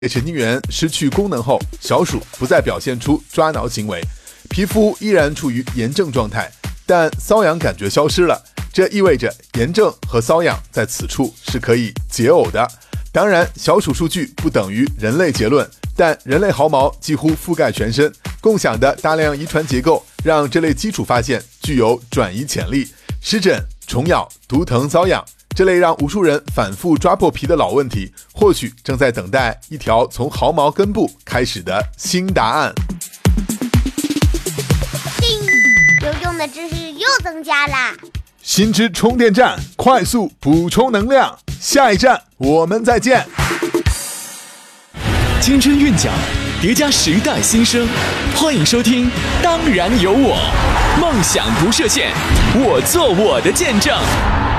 神经元失去功能后，小鼠不再表现出抓挠行为，皮肤依然处于炎症状态，但瘙痒感觉消失了。这意味着炎症和瘙痒在此处是可以解耦的。当然，小鼠数据不等于人类结论，但人类毫毛几乎覆盖全身，共享的大量遗传结构让这类基础发现具有转移潜力。湿疹、虫咬、毒疼、瘙痒，这类让无数人反复抓破皮的老问题，或许正在等待一条从毫毛根部开始的新答案。 有用的知识又增加啦！ 新知充电站，快速补充能量。下一站我们再见。 青春韵脚，叠加时代新生，欢迎收听《当然有我》，梦想不设限，我做我的见证。